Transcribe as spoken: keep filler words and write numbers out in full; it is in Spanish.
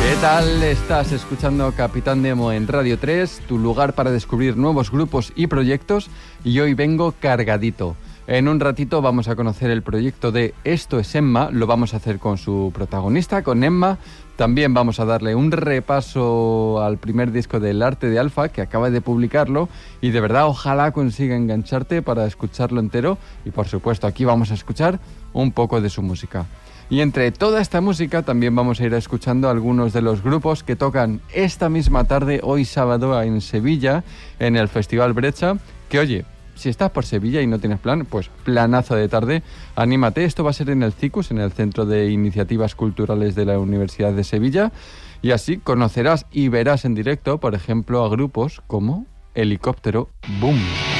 ¿Qué tal? Estás escuchando Capitán Demo en Radio tres, tu lugar para descubrir nuevos grupos y proyectos, y hoy vengo cargadito. En un ratito vamos a conocer el proyecto de Esto es Emma, lo vamos a hacer con su protagonista, con Emma. También vamos a darle un repaso al primer disco del Arte de Alfa, que acaba de publicarlo, y de verdad ojalá consiga engancharte para escucharlo entero, y por supuesto aquí vamos a escuchar un poco de su música. Y entre toda esta música también vamos a ir escuchando algunos de los grupos que tocan esta misma tarde, hoy sábado, en Sevilla, en el Festival Brecha, que oye, si estás por Sevilla y no tienes plan, pues planazo de tarde, anímate. Esto va a ser en el CICUS, en el Centro de Iniciativas Culturales de la Universidad de Sevilla, y así conocerás y verás en directo, por ejemplo, a grupos como Helicóptero Boom.